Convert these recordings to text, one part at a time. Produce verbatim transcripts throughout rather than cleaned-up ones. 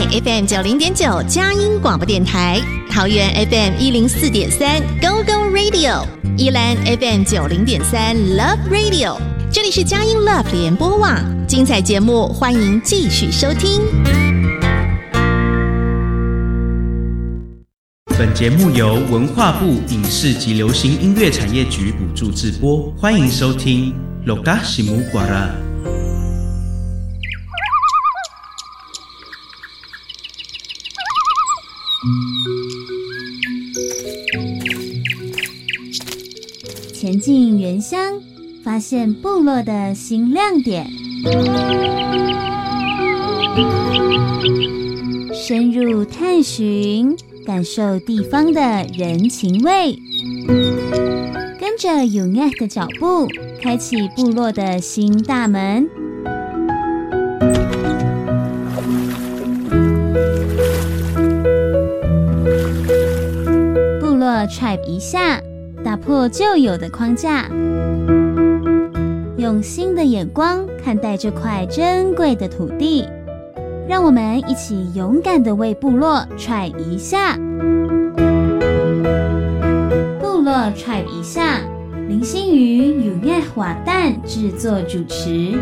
F M 九零点九佳音广播电台，桃园 F M 一零四点三 Go Go Radio， 宜兰 F M 九零点三 Love Radio。这里是佳音 Love 联播网，精彩节目欢迎继续收听。 本节目由文化部影视及流行音乐产业局补助制播，欢迎收听 Loka Simu Guara。 前进原乡，发现部落的新亮点，深入探寻，感受地方的人情味。跟着永爱的脚步，开启部落的新大门。部落 Tribe 一下，打破旧有的框架，用新的眼光看待这块珍贵的土地。让我们一起勇敢地为部落 try 一下。部落 try 一下，林心瑜、永爱华蛋制作主持。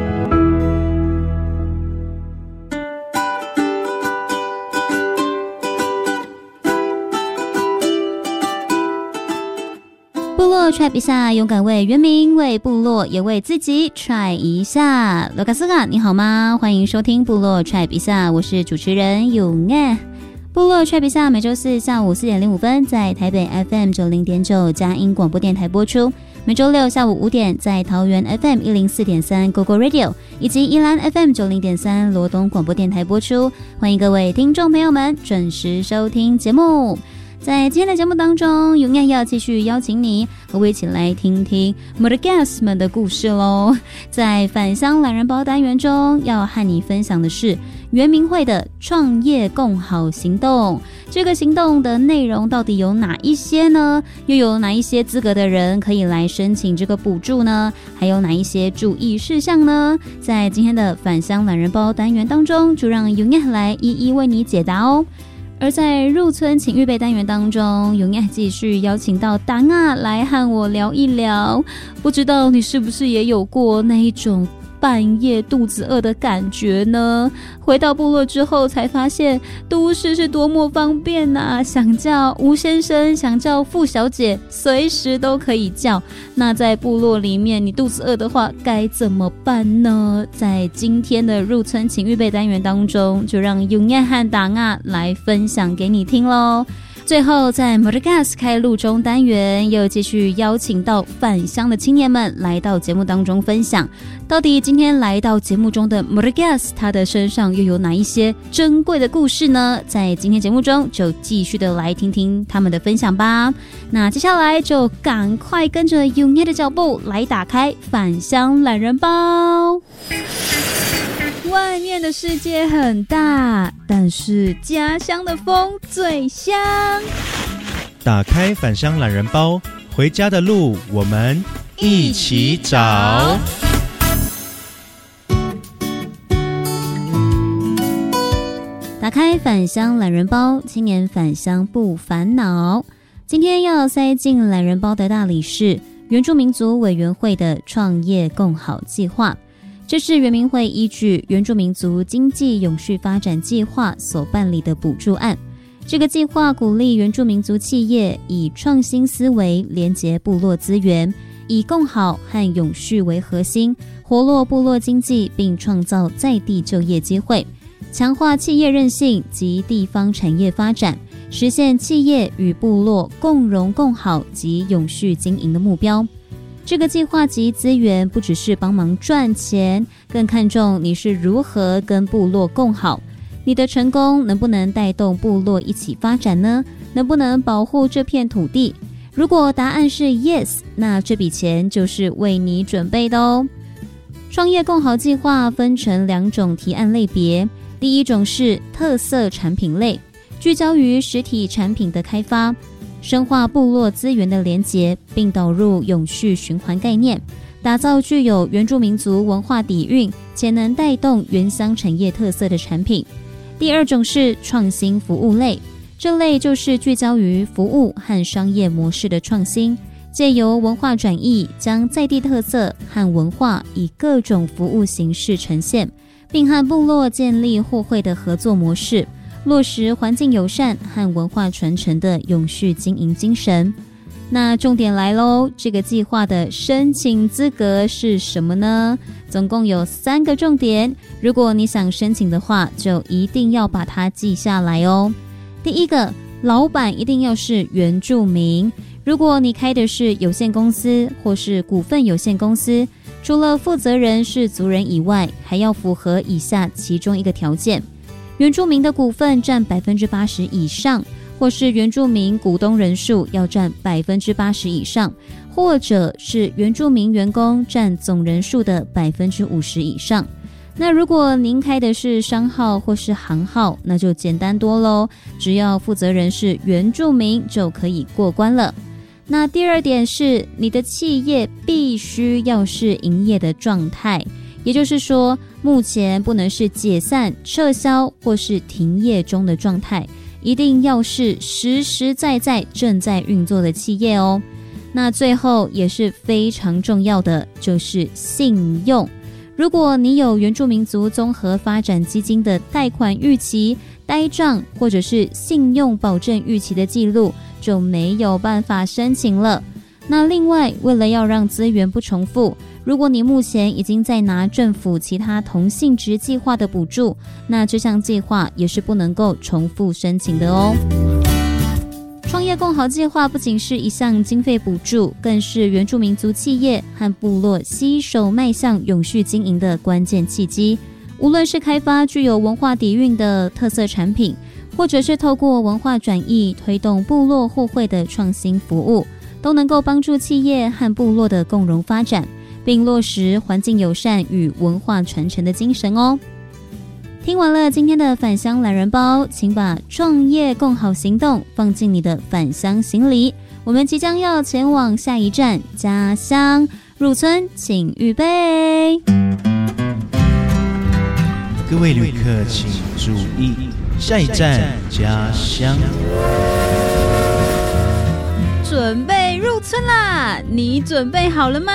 部落 try 一下，勇敢为原民、为部落，也为自己 try 一下。罗卡斯卡，你好吗？欢迎收听部落 try 一下，我是主持人永爱。部落 try 一下每周四下午四点零五分在台北 F M 九零点九佳音广播电台播出，每周六下午五点在桃园 F M 一零四点三 Go Go Radio 以及宜兰 F M 九零点三罗东广播电台播出。欢迎各位听众朋友们准时收听节目。在今天的节目当中，永爱要继续邀请你和我一起来听听 Madagascar 们的故事咯。在返乡懒人包单元中，要和你分享的是原民会的创业共好行动。这个行动的内容到底有哪一些呢？又有哪一些资格的人可以来申请这个补助呢？还有哪一些注意事项呢？在今天的返乡懒人包单元当中，就让永爱来一一为你解答哦。而在入村请预备单元当中，永爱继续邀请到达啊来和我聊一聊。不知道你是不是也有过那一种半夜肚子饿的感觉呢？回到部落之后才发现都市是多么方便啊，想叫吴先生，想叫傅小姐，随时都可以叫。那在部落里面你肚子饿的话该怎么办呢？在今天的入村请预备单元当中，就让永爱和达啊来分享给你听咯。最后在 Madagascar 开路中单元又继续邀请到返乡的青年们来到节目当中分享，到底今天来到节目中的 Madagascar 他的身上又有哪一些珍贵的故事呢？在今天节目中就继续的来听听他们的分享吧。那接下来就赶快跟着永爱的脚步来打开返乡懒人包。外面的世界很大，但是家乡的风最香。 打开返乡懒人包，回家的路我们一起找。 打开返乡懒人包，青年返乡不烦恼。今天要塞进懒人包的大礼是原住民族委员会的创业共好计划。这是原民会依据原住民族经济永续发展计划所办理的补助案。这个计划鼓励原住民族企业以创新思维连结部落资源，以共好和永续为核心，活络部落经济，并创造在地就业机会，强化企业韧性及地方产业发展，实现企业与部落共荣共好及永续经营的目标。这个计划及资源不只是帮忙赚钱，更看重你是如何跟部落共好。你的成功能不能带动部落一起发展呢？能不能保护这片土地？如果答案是 yes， 那这笔钱就是为你准备的哦。创业共好计划分成两种提案类别，第一种是特色产品类，聚焦于实体产品的开发，深化部落资源的连结，并导入永续循环概念，打造具有原住民族文化底蕴且能带动原乡产业特色的产品。 第二种是创新服务类，这类就是聚焦于服务和商业模式的创新，借由文化转译，将在地特色和文化以各种服务形式呈现，并和部落建立互惠的合作模式，落实环境友善和文化传承的永续经营精神。那重点来咯，这个计划的申请资格是什么呢？总共有三个重点，如果你想申请的话，就一定要把它记下来哦。第一个，老板一定要是原住民。如果你开的是有限公司或是股份有限公司，除了负责人是族人以外，还要符合以下其中一个条件：原住民的股份占百分之八十以上，或是原住民股东人数要占百分之八十以上，或者是原住民员工占总人数的百分之五十以上。那如果您开的是商号或是行号，那就简单多咯，只要负责人是原住民就可以过关了。那第二点是，你的企业必须要是营业的状态，也就是说，目前不能是解散、撤销或是停业中的状态，一定要是实实在在正在运作的企业哦。那最后也是非常重要的，就是信用。如果你有原住民族综合发展基金的贷款逾期、呆账或者是信用保证逾期的记录，就没有办法申请了。那另外，为了要让资源不重复，如果你目前已经在拿政府其他同性质计划的补助，那这项计划也是不能够重复申请的哦。创业共好计划不仅是一项经费补助，更是原住民族企业和部落携手迈向永续经营的关键契机。无论是开发具有文化底蕴的特色产品，或者是透过文化转译推动部落互惠的创新服务，都能够帮助企业和部落的共荣发展，并落实环境友善与文化传承的精神哦。听完了今天的返乡懒人包，请把创业共好行动放进你的返乡行李，我们即将要前往下一站家乡，入村请预备。 各位旅客请注意，下一站家乡。 准备入村啦，你准备好了吗？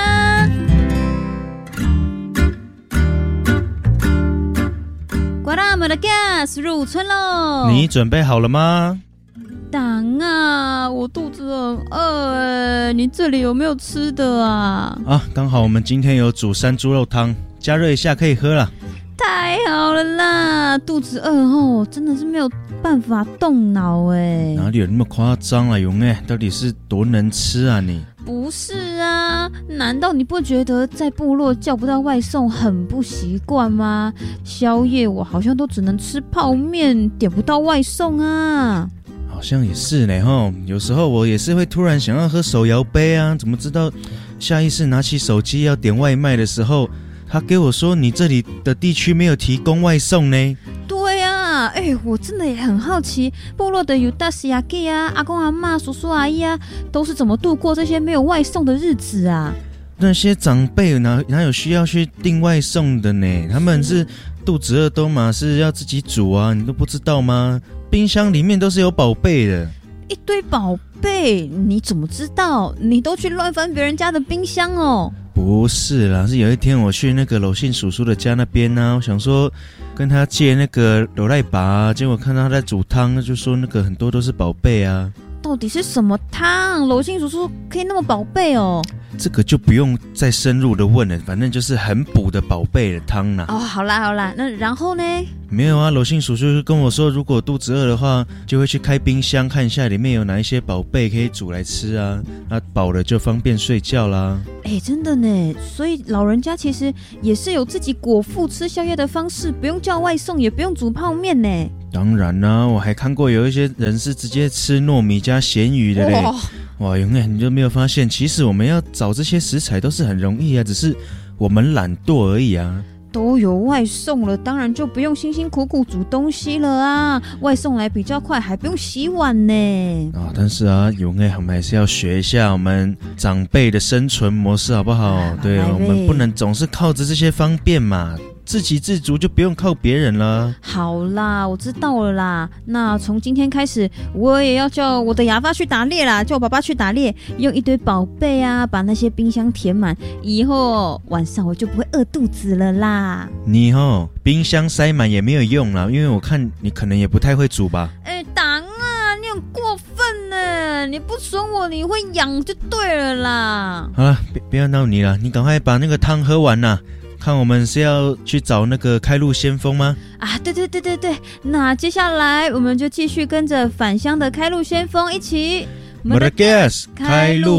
呱啦么的 gas 入村喽！ 你准备好了吗？ 党啊，我肚子很饿哎，你这里有没有吃的啊？ 啊，刚好我们今天有煮山猪肉汤，加热一下可以喝了。 太好了啦，肚子饿哦，真的是没有办法动脑哎。 哪里有那么夸张啊，勇哎，到底是多能吃啊你？ 不是啊，难道你不觉得在部落叫不到外送很不习惯吗？宵夜我好像都只能吃泡面，点不到外送啊。 好像也是呢齁，有时候我也是会突然想要喝手摇杯啊，怎么知道下意识拿起手机要点外卖的时候，他给我说你这里的地区没有提供外送呢？ 对啊，哎、欸，我真的也很好奇，部落的有大西亚给啊、阿公阿嬷、叔叔阿姨啊，都是怎么度过这些没有外送的日子啊？ 那些长辈哪哪有需要去订外送的呢？他们是肚子饿都嘛是要自己煮啊，你都不知道吗？冰箱里面都是有宝贝的。 一堆宝贝，你怎么知道？你都去乱翻别人家的冰箱哦？ 不是啦，是有一天我去那个娄姓叔叔的家那边呢、啊，我想说跟他借那个罗赖拔、啊，结果看到他在煮汤，就说那个很多都是宝贝啊。 到底是什么汤？娄姓叔叔可以那么宝贝哦？ 这个就不用再深入的问了，反正就是很补的宝贝的汤啦。 哦，好啦好啦，那然后呢？ 没有啊，娄姓叔叔就跟我说，如果肚子饿的话，就会去开冰箱看一下里面有哪一些宝贝可以煮来吃啊，那饱了就方便睡觉啦。 哎，真的呢，所以老人家其实也是有自己果腹吃宵夜的方式，不用叫外送，也不用煮泡面呢。 当然啦、啊，我还看过有一些人是直接吃糯米加咸鱼的嘞。哇，永远你就没有发现，其实我们要找这些食材都是很容易啊，只是我们懒惰而已啊。 都有外送了，当然就不用辛辛苦苦煮东西了啊，外送来比较快，还不用洗碗呢。 啊、哦，但是啊，永远我们还是要学一下我们长辈的生存模式，好不好？对，我们不能总是靠着这些方便嘛。 自给自足，就不用靠别人了。 好啦，我知道了啦。那从今天开始，我也要叫我的哑巴去打猎啦，叫我爸爸去打猎，用一堆宝贝啊，把那些冰箱填满，以后晚上我就不会饿肚子了啦。 你哦，冰箱塞满也没有用啦，因为我看你可能也不太会煮吧。 哎，党啊，你很过分呢！你不损我，你会养就对了啦。 好了，别不要闹你了，你赶快把那个汤喝完啦。看我们是要去找那个开路先锋吗？ 啊，对对对对对，那接下来我们就继续跟着返乡的开路先锋一起。 Madagascar 开路。